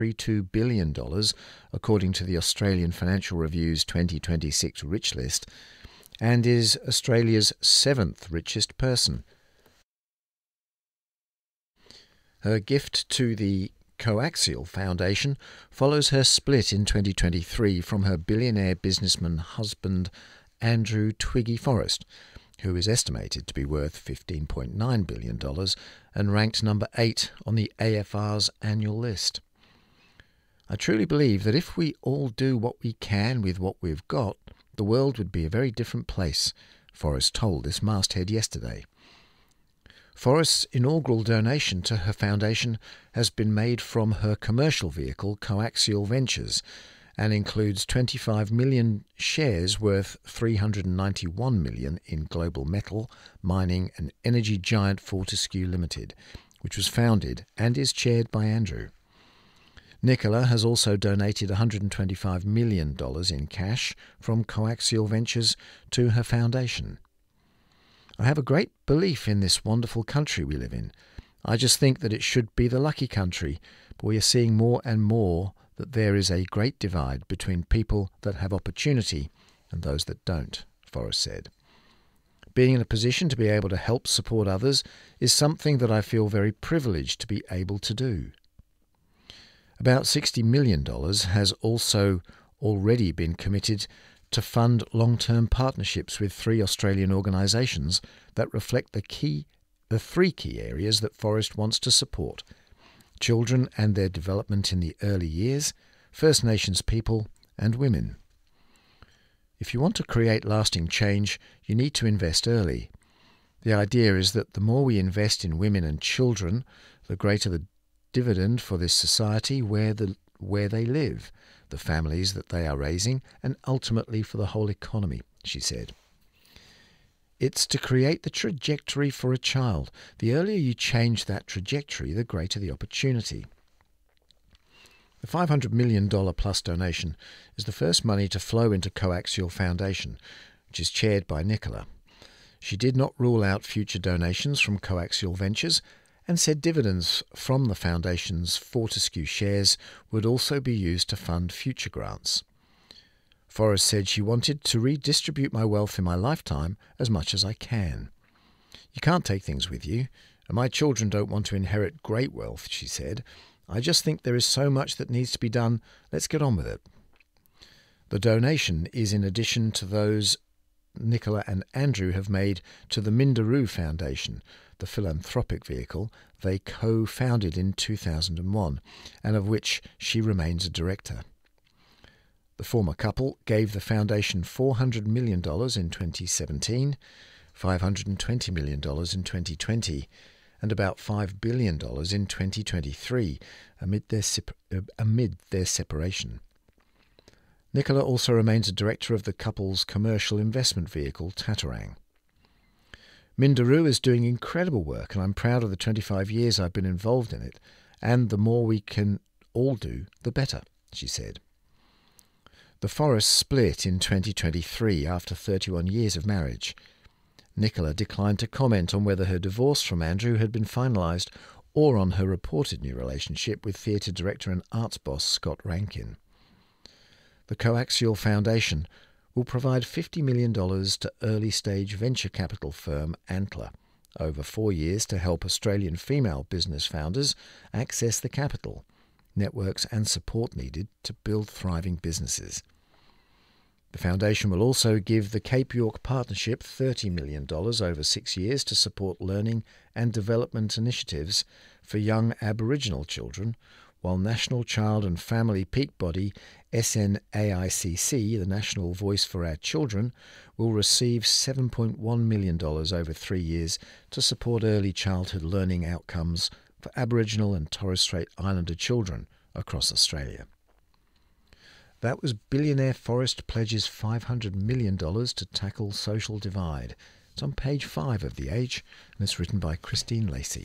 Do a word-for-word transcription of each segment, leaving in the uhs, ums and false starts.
two billion dollars, according to the Australian Financial Review's twenty twenty-six Rich List, and is Australia's seventh richest person. Her gift to the Coaxial Foundation follows her split in twenty twenty-three from her billionaire businessman husband Andrew Twiggy Forrest, who is estimated to be worth fifteen point nine billion dollars and ranked number eight on the A F R's annual list. I truly believe that if we all do what we can with what we've got, the world would be a very different place, Forrest told this masthead yesterday. Forrest's inaugural donation to her foundation has been made from her commercial vehicle Coaxial Ventures and includes twenty-five million shares worth three hundred ninety-one million dollars in global metal, mining and energy giant Fortescue Limited, which was founded and is chaired by Andrew. Nicola has also donated one hundred twenty-five million dollars in cash from Coaxial Ventures to her foundation. I have a great belief in this wonderful country we live in. I just think that it should be the lucky country, but we are seeing more and more that there is a great divide between people that have opportunity and those that don't, Forrest said. Being in a position to be able to help support others is something that I feel very privileged to be able to do. About sixty million dollars has also already been committed to fund long-term partnerships with three Australian organisations that reflect the key, the three key areas that Forrest wants to support: children and their development in the early years, First Nations people, and women. If you want to create lasting change, you need to invest early. The idea is that the more we invest in women and children, the greater the dividend for this society where the where they live, the families that they are raising, and ultimately for the whole economy, she said. It's to create the trajectory for a child. The earlier you change that trajectory, the greater the opportunity. The five hundred million dollars plus donation is the first money to flow into Coaxial Foundation, which is chaired by Nicola. She did not rule out future donations from Coaxial Ventures and said dividends from the foundation's Fortescue shares would also be used to fund future grants. Forrest said she wanted to redistribute my wealth in my lifetime as much as I can. You can't take things with you, and my children don't want to inherit great wealth, she said. I just think there is so much that needs to be done. Let's get on with it. The donation is in addition to those Nicola and Andrew have made to the Minderoo Foundation, the philanthropic vehicle they co-founded in two thousand one, and of which she remains a director. The former couple gave the foundation four hundred million dollars in twenty seventeen, five hundred twenty million dollars in twenty twenty, and about five billion dollars in twenty twenty-three, amid their, amid their separation. Nicola also remains a director of the couple's commercial investment vehicle, Tatarang. Minderoo is doing incredible work, and I'm proud of the twenty-five years I've been involved in it, and the more we can all do, the better, she said. The Forrests split in twenty twenty-three after thirty-one years of marriage. Nicola declined to comment on whether her divorce from Andrew had been finalised or on her reported new relationship with theatre director and arts boss Scott Rankin. The Coaxial Foundation will provide fifty million dollars to early-stage venture capital firm Antler over four years to help Australian female business founders access the capital, networks and support needed to build thriving businesses. The foundation will also give the Cape York Partnership thirty million dollars over six years to support learning and development initiatives for young Aboriginal children, while National Child and Family Peak Body S N A I C C, the National Voice for Our Children, will receive seven point one million dollars over three years to support early childhood learning outcomes for Aboriginal and Torres Strait Islander children across Australia. That was billionaire Forrest pledges five hundred million dollars to tackle social divide. It's on page five of The Age, and it's written by Christine Lacey.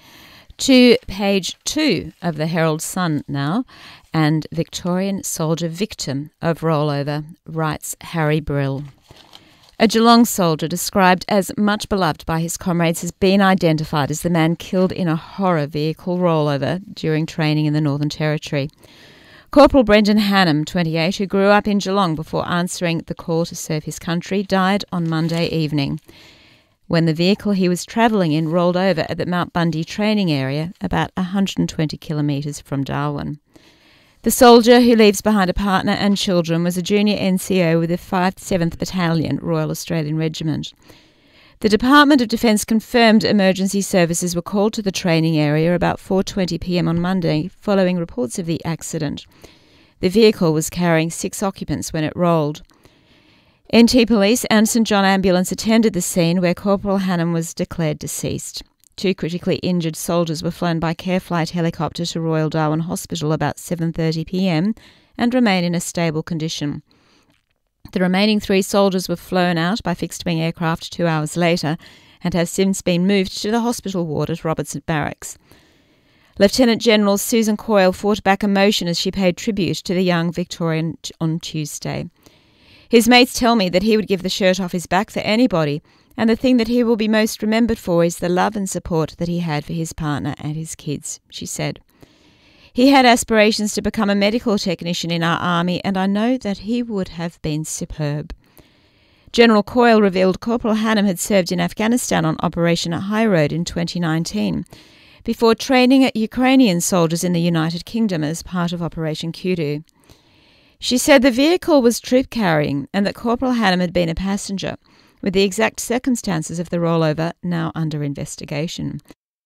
To page two of the Herald Sun now, and Victorian soldier victim of rollover, writes Harry Brill. A Geelong soldier described as much beloved by his comrades has been identified as the man killed in a horror vehicle rollover during training in the Northern Territory. Corporal Brendan Hannam, twenty-eight, who grew up in Geelong before answering the call to serve his country, died on Monday evening when the vehicle he was travelling in rolled over at the Mount Bundy training area about one hundred twenty kilometres from Darwin. The soldier, who leaves behind a partner and children, was a junior N C O with the fifty-seventh Battalion, Royal Australian Regiment. The Department of Defence confirmed emergency services were called to the training area about four twenty p m on Monday, following reports of the accident. The vehicle was carrying six occupants when it rolled. N T Police and St John Ambulance attended the scene, where Corporal Hannam was declared deceased. Two critically injured soldiers were flown by Care Flight helicopter to Royal Darwin Hospital about seven thirty p m and remain in a stable condition. The remaining three soldiers were flown out by fixed-wing aircraft two hours later and have since been moved to the hospital ward at Robertson Barracks. Lieutenant General Susan Coyle fought back emotion as she paid tribute to the young Victorian on Tuesday. His mates tell me that he would give the shirt off his back for anybody, and the thing that he will be most remembered for is the love and support that he had for his partner and his kids, she said. He had aspirations to become a medical technician in our army, and I know that he would have been superb. General Coyle revealed Corporal Hannam had served in Afghanistan on Operation High Road in twenty nineteen, before training at Ukrainian soldiers in the United Kingdom as part of Operation Kudu. She said the vehicle was troop-carrying and that Corporal Hannam had been a passenger, with the exact circumstances of the rollover now under investigation.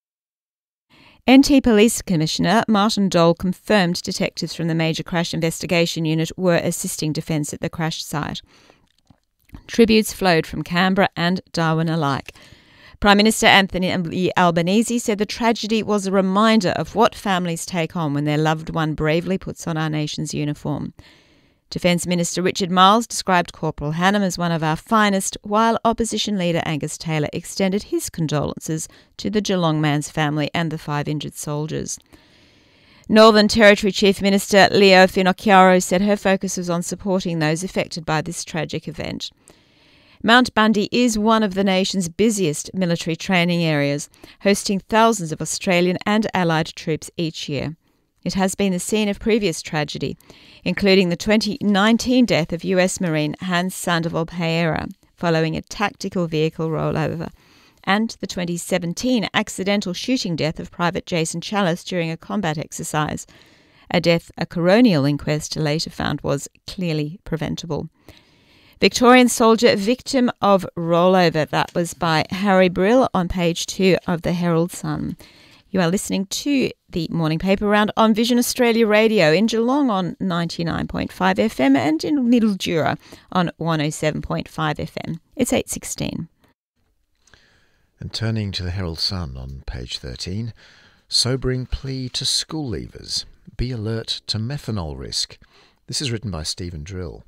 N T Police Commissioner Martin Dole confirmed detectives from the Major Crash Investigation Unit were assisting Defence at the crash site. Tributes flowed from Canberra and Darwin alike. Prime Minister Anthony Albanese said the tragedy was a reminder of what families take on when their loved one bravely puts on our nation's uniform. Defence Minister Richard Marles described Corporal Hannam as one of our finest, while Opposition Leader Angus Taylor extended his condolences to the Geelong man's family and the five injured soldiers. Northern Territory Chief Minister Leo Finocchiaro said her focus was on supporting those affected by this tragic event. Mount Bundy is one of the nation's busiest military training areas, hosting thousands of Australian and Allied troops each year. It has been the scene of previous tragedy, including the twenty nineteen death of U S Marine Hans Sandoval Pereira following a tactical vehicle rollover, and the twenty seventeen accidental shooting death of Private Jason Chalice during a combat exercise, a death a coronial inquest later found was clearly preventable. Victorian soldier victim of rollover. That was by Harry Brill on page two of the Herald Sun. You are listening to the Morning Paper Round on Vision Australia Radio in Geelong on ninety-nine point five F M and in Mildura on one oh seven point five F M. It's eight sixteen. And turning to the Herald Sun on page thirteen, sobering plea to school leavers. Be alert to methanol risk. This is written by Stephen Drill.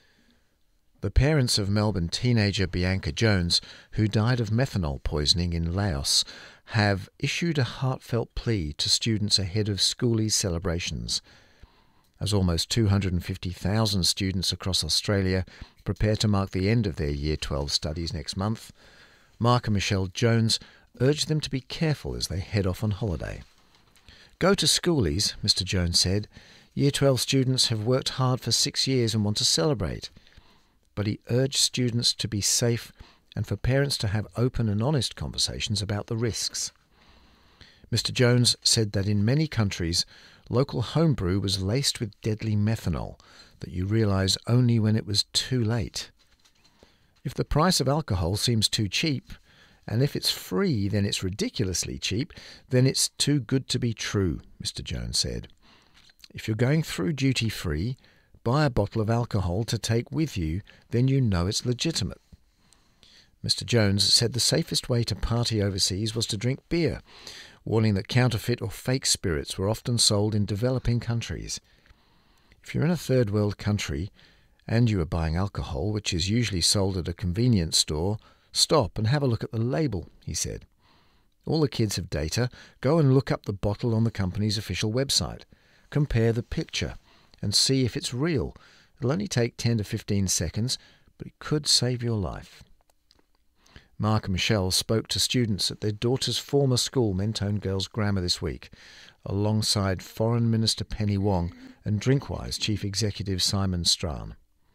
The parents of Melbourne teenager Bianca Jones, who died of methanol poisoning in Laos, have issued a heartfelt plea to students ahead of schoolies celebrations. As almost two hundred fifty thousand students across Australia prepare to mark the end of their Year twelve studies next month, Mark and Michelle Jones urge them to be careful as they head off on holiday. Go to schoolies, Mister Jones said. Year twelve students have worked hard for six years and want to celebrate. But he urged students to be safe and for parents to have open and honest conversations about the risks. Mister Jones said that in many countries, local homebrew was laced with deadly methanol that you realise only when it was too late. If the price of alcohol seems too cheap, and if it's free then it's ridiculously cheap, then it's too good to be true, Mister Jones said. If you're going through duty-free, buy a bottle of alcohol to take with you, then you know it's legitimate. Mister Jones said the safest way to party overseas was to drink beer, warning that counterfeit or fake spirits were often sold in developing countries. If you're in a third world country and you are buying alcohol, which is usually sold at a convenience store, stop and have a look at the label, he said. All the kids have data. Go and look up the bottle on the company's official website. Compare the picture and see if it's real. It'll only take ten to fifteen seconds, but it could save your life. Mark and Michelle spoke to students at their daughter's former school, Mentone Girls Grammar, this week, alongside Foreign Minister Penny Wong and Drinkwise Chief Executive Simon Strachan.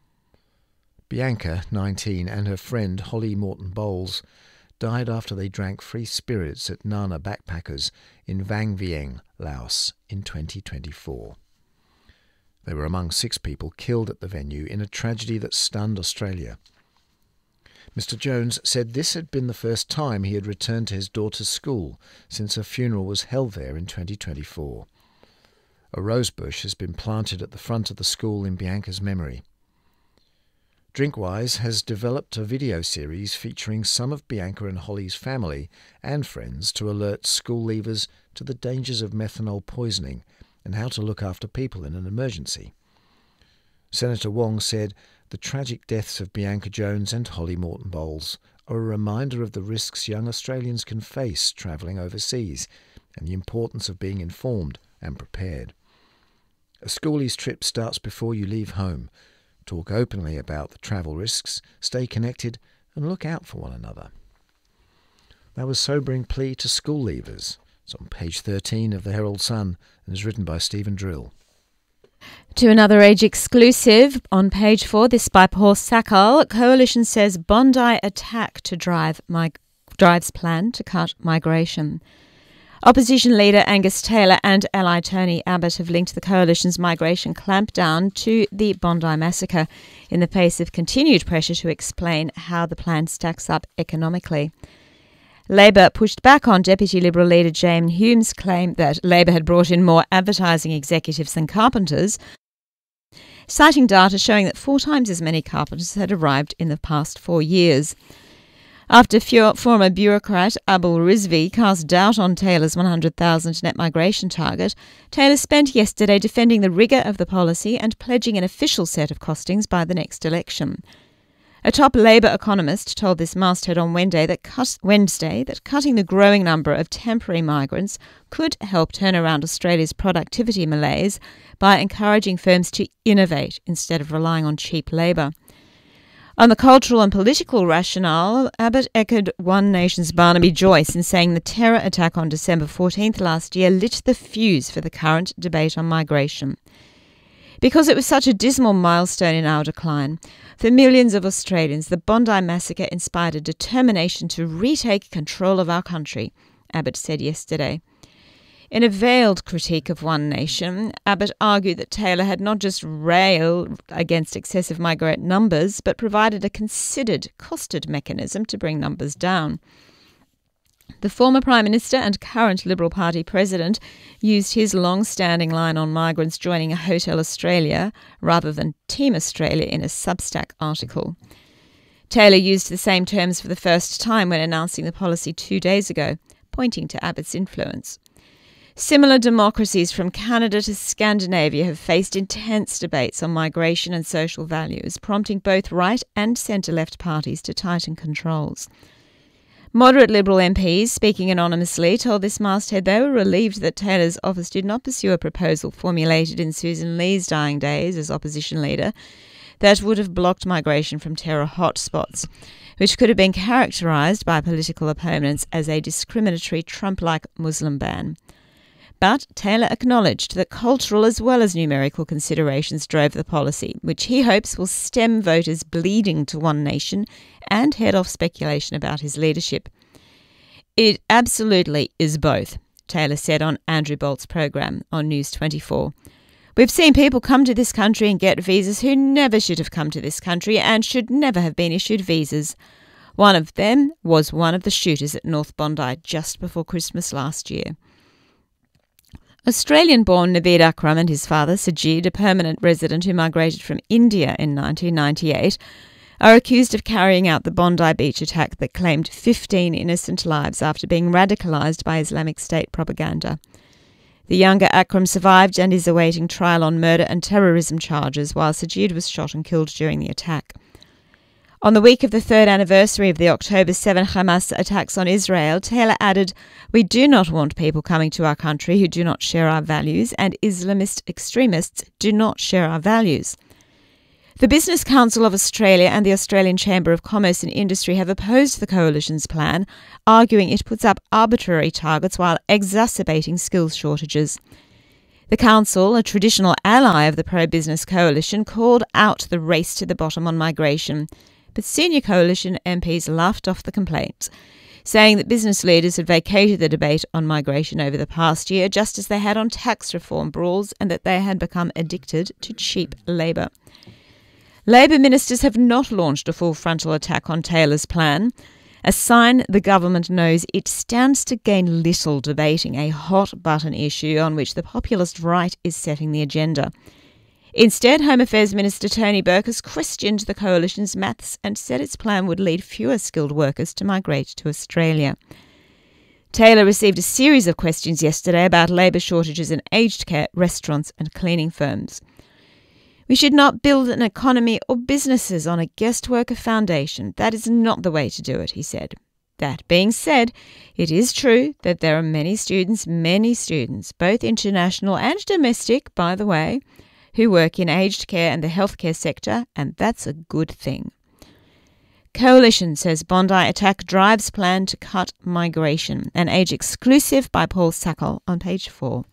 Bianca, nineteen, and her friend Holly Morton Bowles died after they drank free spirits at Nana Backpackers in Vang Vieng, Laos, in twenty twenty-four. They were among six people killed at the venue in a tragedy that stunned Australia. Mister Jones said this had been the first time he had returned to his daughter's school since her funeral was held there in twenty twenty-four. A rosebush has been planted at the front of the school in Bianca's memory. Drinkwise has developed a video series featuring some of Bianca and Holly's family and friends to alert school leavers to the dangers of methanol poisoning and how to look after people in an emergency. Senator Wong said the tragic deaths of Bianca Jones and Holly Morton Bowles are a reminder of the risks young Australians can face travelling overseas and the importance of being informed and prepared. A schoolies trip starts before you leave home. Talk openly about the travel risks, stay connected and look out for one another. That was Sobering Plea to School Leavers. It's on page thirteen of the Herald Sun and is written by Stephen Drill. To another Age exclusive, on page four, this by Paul Sakal, Coalition says Bondi attack to drive mig- drives plan to cut migration. Opposition leader Angus Taylor and ally Tony Abbott have linked the Coalition's migration clampdown to the Bondi massacre in the face of continued pressure to explain how the plan stacks up economically. Labor pushed back on Deputy Liberal leader James Hume's claim that Labor had brought in more advertising executives than carpenters, citing data showing that four times as many carpenters had arrived in the past four years. After former bureaucrat Abul Rizvi cast doubt on Taylor's one hundred thousand net migration target, Taylor spent yesterday defending the rigour of the policy and pledging an official set of costings by the next election. A top Labor economist told this masthead on Wednesday that, cut, Wednesday that cutting the growing number of temporary migrants could help turn around Australia's productivity malaise by encouraging firms to innovate instead of relying on cheap labour. On the cultural and political rationale, Abbott echoed One Nation's Barnaby Joyce in saying the terror attack on December fourteenth last year lit the fuse for the current debate on migration. Because it was such a dismal milestone in our decline, for millions of Australians, the Bondi massacre inspired a determination to retake control of our country, Abbott said yesterday. In a veiled critique of One Nation, Abbott argued that Taylor had not just railed against excessive migrant numbers, but provided a considered, costed mechanism to bring numbers down. The former Prime Minister and current Liberal Party President used his long-standing line on migrants joining a Hotel Australia rather than Team Australia in a Substack article. Taylor used the same terms for the first time when announcing the policy two days ago, pointing to Abbott's influence. Similar democracies from Canada to Scandinavia have faced intense debates on migration and social values, prompting both right and centre-left parties to tighten controls. Moderate Liberal M Ps, speaking anonymously, told this masthead they were relieved that Taylor's office did not pursue a proposal formulated in Susan Lee's dying days as opposition leader that would have blocked migration from terror hotspots, which could have been characterised by political opponents as a discriminatory Trump-like Muslim ban. But Taylor acknowledged that cultural as well as numerical considerations drove the policy, which he hopes will stem voters bleeding to One Nation and head off speculation about his leadership. It absolutely is both, Taylor said on Andrew Bolt's program on News twenty-four. We've seen people come to this country and get visas who never should have come to this country and should never have been issued visas. One of them was one of the shooters at North Bondi just before Christmas last year. Australian-born Naveed Akram and his father, Sajid, a permanent resident who migrated from India in nineteen ninety-eight, are accused of carrying out the Bondi Beach attack that claimed fifteen innocent lives after being radicalised by Islamic State propaganda. The younger Akram survived and is awaiting trial on murder and terrorism charges, while Sajid was shot and killed during the attack. On the week of the third anniversary of the October seventh Hamas attacks on Israel, Taylor added, "We do not want people coming to our country who do not share our values, and Islamist extremists do not share our values." The Business Council of Australia and the Australian Chamber of Commerce and Industry have opposed the coalition's plan, arguing it puts up arbitrary targets while exacerbating skills shortages. The council, a traditional ally of the pro-business coalition, called out the race to the bottom on migration, but senior coalition M Ps laughed off the complaints, saying that business leaders had vacated the debate on migration over the past year, just as they had on tax reform brawls, and that they had become addicted to cheap labour. Labor ministers have not launched a full frontal attack on Taylor's plan, a sign the government knows it stands to gain little debating a hot-button issue on which the populist right is setting the agenda. Instead, Home Affairs Minister Tony Burke has questioned the coalition's maths and said its plan would lead fewer skilled workers to migrate to Australia. Taylor received a series of questions yesterday about labour shortages in aged care, restaurants and cleaning firms. We should not build an economy or businesses on a guest worker foundation. That is not the way to do it, he said. That being said, it is true that there are many students, many students, both international and domestic, by the way, who work in aged care and the healthcare sector, and that's a good thing. Coalition says Bondi attack drives plan to cut migration. An Age exclusive by Paul Sackle on page four.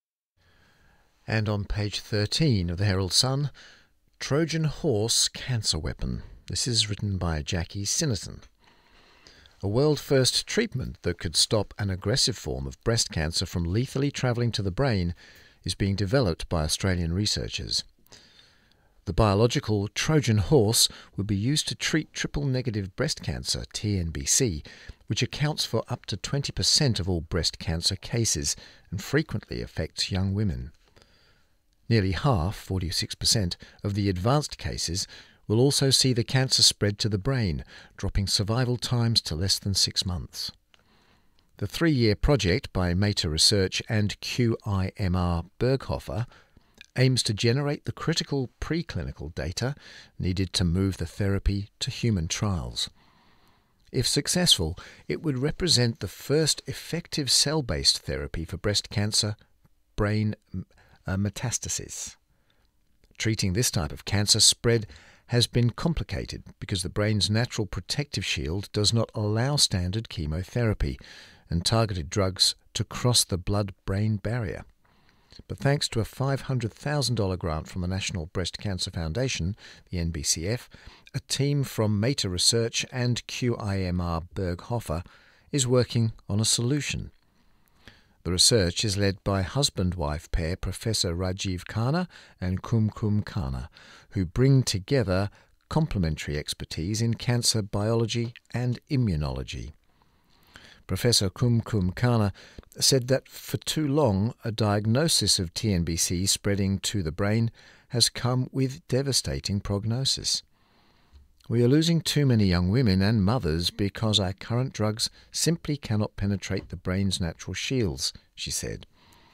And on page thirteen of the Herald Sun, Trojan Horse Cancer Weapon. This is written by Jackie Sinnerton. A world-first treatment that could stop an aggressive form of breast cancer from lethally travelling to the brain is being developed by Australian researchers. The biological Trojan horse would be used to treat triple-negative breast cancer, T N B C, which accounts for up to twenty percent of all breast cancer cases and frequently affects young women. Nearly half, forty-six percent, of the advanced cases will also see the cancer spread to the brain, dropping survival times to less than six months. The three-year project by Meta Research and Q I M R Berghofer aims to generate the critical preclinical data needed to move the therapy to human trials. If successful, it would represent the first effective cell-based therapy for breast cancer brain uh, metastasis. Treating this type of cancer spread has been complicated because the brain's natural protective shield does not allow standard chemotherapy and targeted drugs to cross the blood-brain barrier. But thanks to a five hundred thousand dollars grant from the National Breast Cancer Foundation, the N B C F, a team from Meta Research and Q I M R Berghofer is working on a solution. The research is led by husband-wife pair Professor Rajiv Khanna and Kumkum Khanna, who bring together complementary expertise in cancer biology and immunology. Professor Kumkum Khanna said that for too long a diagnosis of T N B C spreading to the brain has come with devastating prognosis. We are losing too many young women and mothers because our current drugs simply cannot penetrate the brain's natural shields, she said.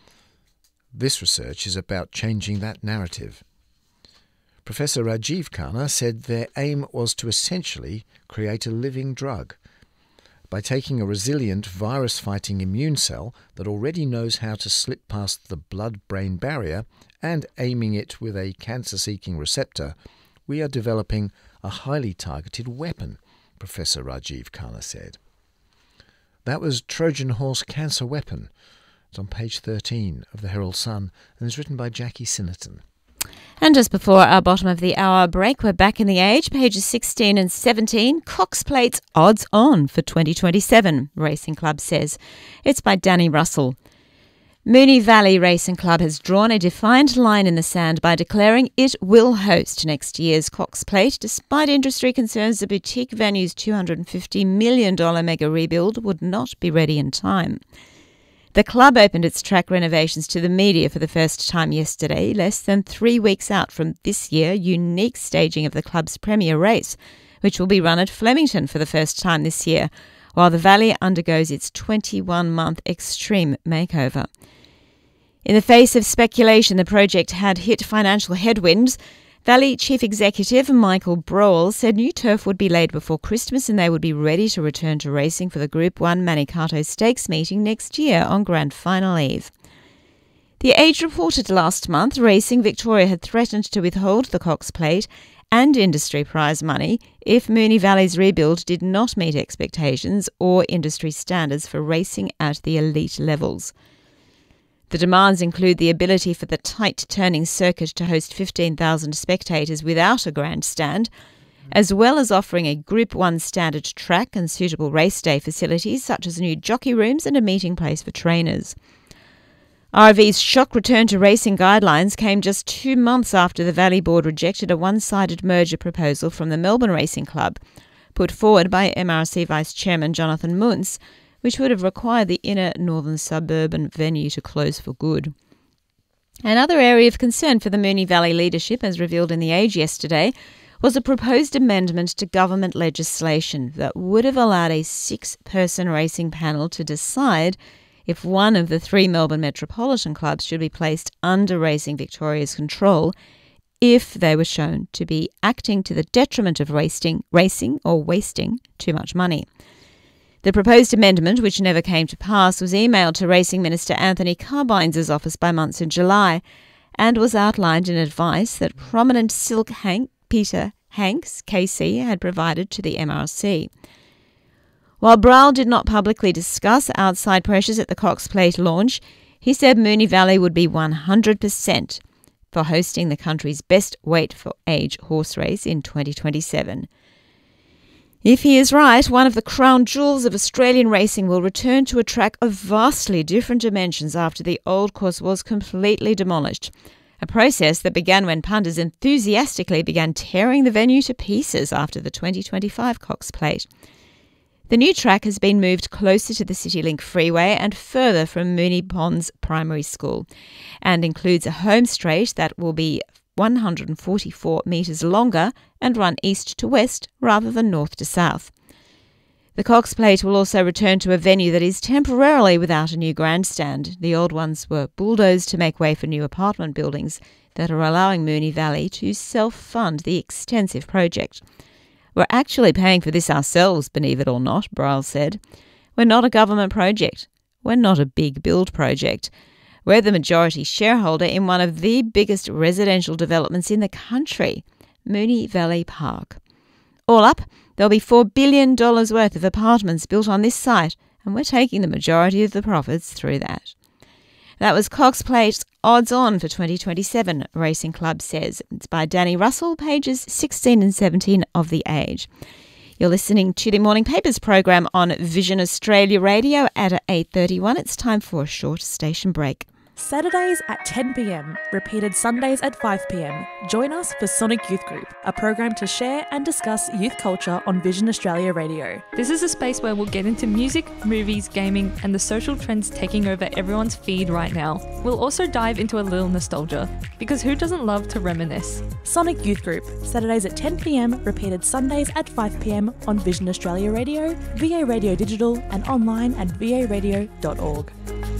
This research is about changing that narrative. Professor Rajiv Khanna said their aim was to essentially create a living drug. By taking a resilient virus-fighting immune cell that already knows how to slip past the blood-brain barrier and aiming it with a cancer-seeking receptor, we are developing a highly targeted weapon, Professor Rajiv Khanna said. That was Trojan Horse Cancer Weapon. It's on page thirteen of the Herald Sun and is written by Jackie Sinnerton. And just before our bottom of the hour break, we're back in the Age, pages sixteen and seventeen. Cox Plate's odds on for twenty twenty-seven, Racing Club says. It's by Danny Russell. Moonee Valley Racing Club has drawn a defined line in the sand by declaring it will host next year's Cox Plate, despite industry concerns the boutique venue's two hundred fifty million dollars mega rebuild would not be ready in time. The club opened its track renovations to the media for the first time yesterday, less than three weeks out from this year's unique staging of the club's premier race, which will be run at Flemington for the first time this year, while the Valley undergoes its twenty-one month extreme makeover. In the face of speculation the project had hit financial headwinds, Valley Chief Executive Michael Broel said new turf would be laid before Christmas and they would be ready to return to racing for the Group one Manikato Stakes meeting next year on Grand Final Eve. The Age reported last month Racing Victoria had threatened to withhold the Cox Plate and industry prize money if Moonee Valley's rebuild did not meet expectations or industry standards for racing at the elite levels. The demands include the ability for the tight turning circuit to host fifteen thousand spectators without a grandstand, as well as offering a Group one standard track and suitable race day facilities such as new jockey rooms and a meeting place for trainers. R V's shock return to racing guidelines came just two months after the Valley Board rejected a one-sided merger proposal from the Melbourne Racing Club, put forward by M R C Vice Chairman Jonathan Muntz, which would have required the inner northern suburban venue to close for good. Another area of concern for the Moonee Valley leadership, as revealed in The Age yesterday, was a proposed amendment to government legislation that would have allowed a six-person racing panel to decide if one of the three Melbourne metropolitan clubs should be placed under Racing Victoria's control if they were shown to be acting to the detriment of racing, racing or wasting too much money. The proposed amendment, which never came to pass, was emailed to Racing Minister Anthony Carbines' office by Muntz in July and was outlined in advice that prominent Silk Hank Peter Hanks, K C, had provided to the M R C. While Bral did not publicly discuss outside pressures at the Cox Plate launch, he said Moonee Valley would be one hundred percent for hosting the country's best weight-for-age horse race in twenty twenty-seven. If he is right, one of the crown jewels of Australian racing will return to a track of vastly different dimensions after the old course was completely demolished, a process that began when punters enthusiastically began tearing the venue to pieces after the twenty twenty-five Cox Plate. The new track has been moved closer to the CityLink freeway and further from Moonee Ponds Primary School, and includes a home straight that will be one hundred forty-four metres longer and run east to west rather than north to south. The Cox Plate will also return to a venue that is temporarily without a new grandstand. The old ones were bulldozed to make way for new apartment buildings that are allowing Moonee Valley to self-fund the extensive project. We're actually paying for this ourselves, believe it or not, Bral said. We're not a government project. We're not a big build project. We're the majority shareholder in one of the biggest residential developments in the country, Moonee Valley Park. All up, there'll be four billion dollars worth of apartments built on this site, and we're taking the majority of the profits through that. That was Cox Plate's Odds On for twenty twenty-seven, Racing Club says. It's by Danny Russell, pages sixteen and seventeen of The Age. You're listening to the Morning Papers program on Vision Australia Radio at eight thirty-one. It's time for a short station break. Saturdays at ten p.m, repeated Sundays at five p.m. Join us for Sonic Youth Group, a program to share and discuss youth culture on Vision Australia Radio. This is a space where we'll get into music, movies, gaming, and the social trends taking over everyone's feed right now. We'll also dive into a little nostalgia, because who doesn't love to reminisce? Sonic Youth Group, Saturdays at ten p.m, repeated Sundays at five p.m. on Vision Australia Radio, V A Radio Digital, and online at v a radio dot org.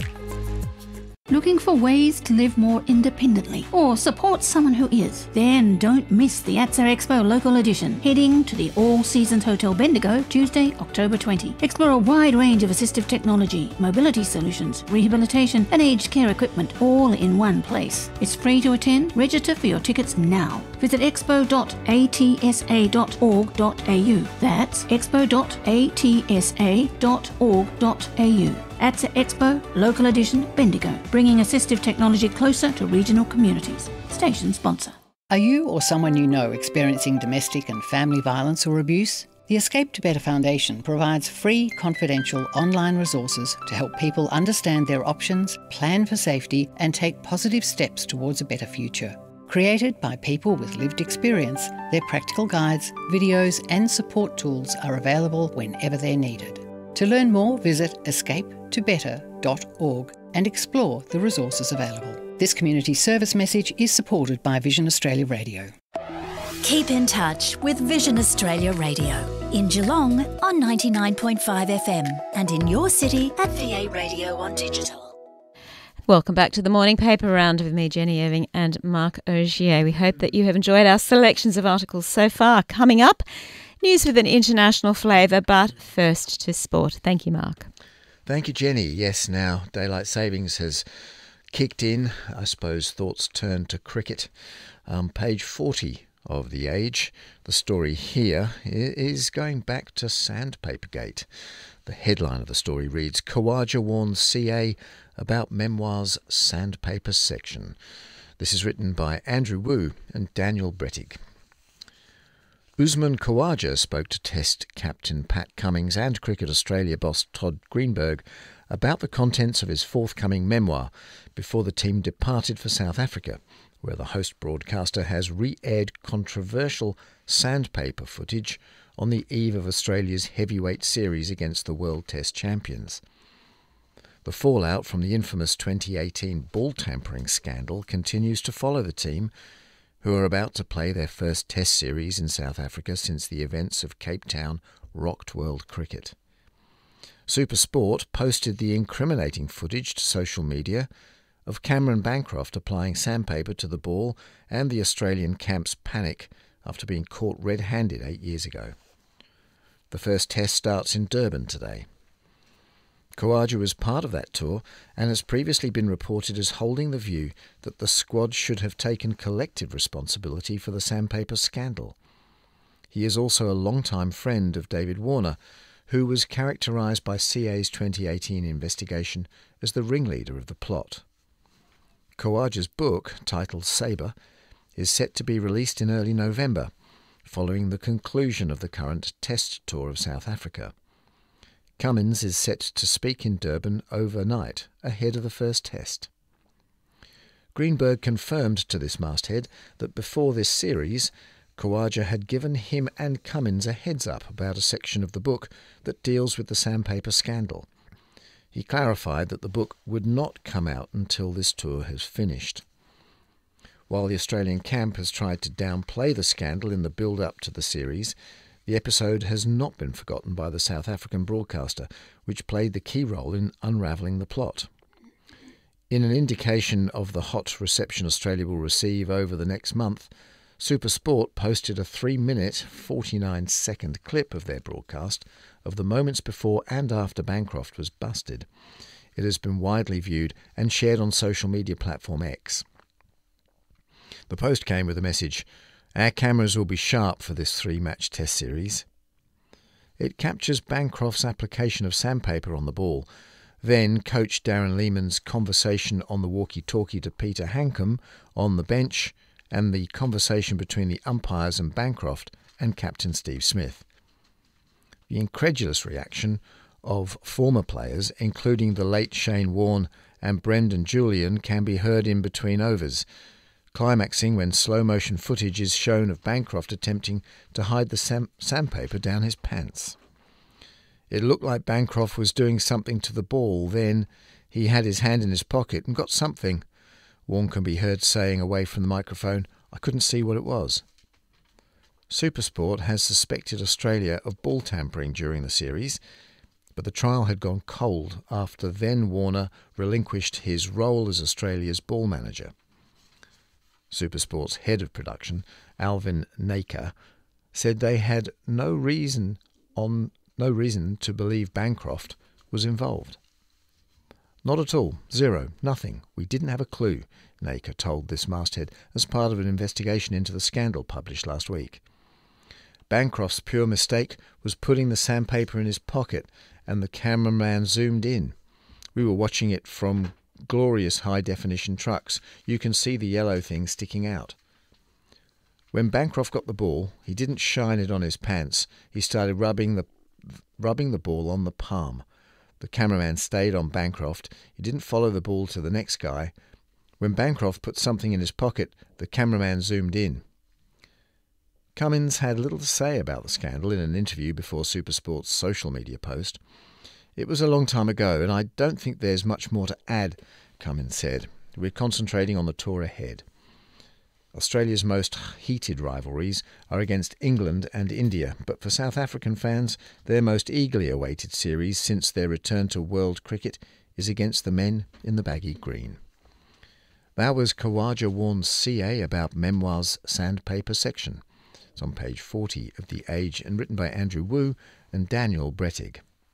Looking for ways to live more independently or support someone who is? Then don't miss the A T S A Expo Local Edition. Heading to the All Seasons Hotel Bendigo Tuesday, October twentieth. Explore a wide range of assistive technology, mobility solutions, rehabilitation and aged care equipment all in one place. It's free to attend. Register for your tickets now. Visit expo dot a t s a dot org dot a u. That's expo dot a t s a dot org dot a u. A T S A Expo Local Edition Bendigo, bringing assistive technology closer to regional communities. Station sponsor. Are you or someone you know experiencing domestic and family violence or abuse? The Escape to Better Foundation provides free, confidential online resources to help people understand their options, plan for safety, and take positive steps towards a better future. Created by people with lived experience, their practical guides, videos, and support tools are available whenever they're needed. To learn more, visit escape to better dot org and explore the resources available. This community service message is supported by Vision Australia Radio. Keep in touch with Vision Australia Radio in Geelong on ninety-nine point five F M and in your city at V A Radio on digital. Welcome back to the Morning Paper Round with me, Jenny Irving and Mark Ogier. We hope that you have enjoyed our selections of articles so far. Coming up, news with an international flavour, but first to sport. Thank you, Mark. Thank you, Jenny. Yes, now daylight savings has kicked in. I suppose thoughts turn to cricket. Um, page forty of The Age. The story here is going back to Sandpapergate. The headline of the story reads, Khawaja warns C A about memoir's sandpaper section. This is written by Andrew Wu and Daniel Brettig. Usman Khawaja spoke to Test captain Pat Cummins and Cricket Australia boss Todd Greenberg about the contents of his forthcoming memoir before the team departed for South Africa, where the host broadcaster has re-aired controversial sandpaper footage on the eve of Australia's heavyweight series against the World Test champions. The fallout from the infamous twenty eighteen ball tampering scandal continues to follow the team, who are about to play their first Test series in South Africa since the events of Cape Town rocked world cricket. SuperSport posted the incriminating footage to social media of Cameron Bancroft applying sandpaper to the ball and the Australian camp's panic after being caught red-handed eight years ago. The first Test starts in Durban today. Khawaja was part of that tour and has previously been reported as holding the view that the squad should have taken collective responsibility for the sandpaper scandal. He is also a long-time friend of David Warner, who was characterised by C A's twenty eighteen investigation as the ringleader of the plot. Khawaja's book, titled Sabre, is set to be released in early November, following the conclusion of the current Test tour of South Africa. Cummins is set to speak in Durban overnight, ahead of the first Test. Greenberg confirmed to this masthead that before this series, Khawaja had given him and Cummins a heads-up about a section of the book that deals with the sandpaper scandal. He clarified that the book would not come out until this tour has finished. While the Australian camp has tried to downplay the scandal in the build-up to the series, the episode has not been forgotten by the South African broadcaster, which played the key role in unravelling the plot. In an indication of the hot reception Australia will receive over the next month, SuperSport posted a three-minute, forty-nine second clip of their broadcast of the moments before and after Bancroft was busted. It has been widely viewed and shared on social media platform X. The post came with a message, "Our cameras will be sharp for this three-match Test series." It captures Bancroft's application of sandpaper on the ball, then coach Darren Lehmann's conversation on the walkie-talkie to Peter Hankum on the bench, and the conversation between the umpires and Bancroft and Captain Steve Smith. The incredulous reaction of former players, including the late Shane Warne and Brendan Julian, can be heard in between overs, climaxing when slow-motion footage is shown of Bancroft attempting to hide the sam- sandpaper down his pants. It looked like Bancroft was doing something to the ball, then he had his hand in his pocket and got something. Warne can be heard saying away from the microphone, "I couldn't see what it was." SuperSport has suspected Australia of ball tampering during the series, but the trial had gone cold after then Warner relinquished his role as Australia's ball manager. SuperSport's head of production, Alvin Naker, said they had no reason on no reason to believe Bancroft was involved. "Not at all. Zero. Nothing. We didn't have a clue," Naker told this masthead as part of an investigation into the scandal published last week. Bancroft's pure mistake was putting the sandpaper in his pocket, and the cameraman zoomed in. We were watching it from glorious high-definition trucks. You can see the yellow thing sticking out. When Bancroft got the ball, he didn't shine it on his pants. He started rubbing the rubbing the ball on the palm. The cameraman stayed on Bancroft. He didn't follow the ball to the next guy. When Bancroft put something in his pocket, the cameraman zoomed in. Cummins had little to say about the scandal in an interview before SuperSport's social media post. "It was a long time ago, and I don't think there's much more to add," Cummins said. "We're concentrating on the tour ahead." Australia's most heated rivalries are against England and India, but for South African fans, their most eagerly awaited series since their return to world cricket is against the men in the baggy green. That was Khawaja warns C A about memoir's sandpaper section. It's on page forty of The Age and written by Andrew Wu and Daniel Brettig.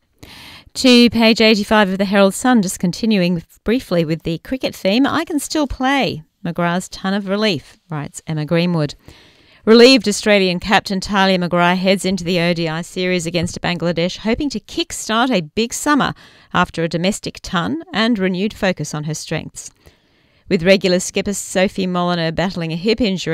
To page eighty-five of the Herald Sun, just continuing briefly with the cricket theme, "I can still play. McGrath's ton of relief," writes Emma Greenwood. Relieved Australian captain Talia Maguire heads into the O D I series against Bangladesh, hoping to kick-start a big summer after a domestic ton and renewed focus on her strengths. With regular skipper Sophie Molyneux battling a hip injury,